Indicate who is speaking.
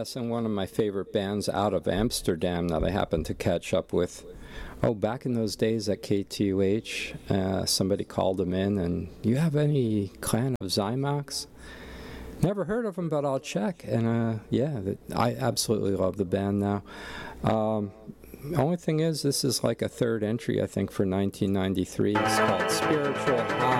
Speaker 1: Yes, and one of my favorite bands out of Amsterdam that I happened to catch up with. Oh, back in those days at KTUH, somebody called them in, and you have any Clan of Zymox? Never heard of them, but I'll check. And I absolutely love the band now. The only thing is, this is like a third entry, I think, for 1993. It's called Spiritual High.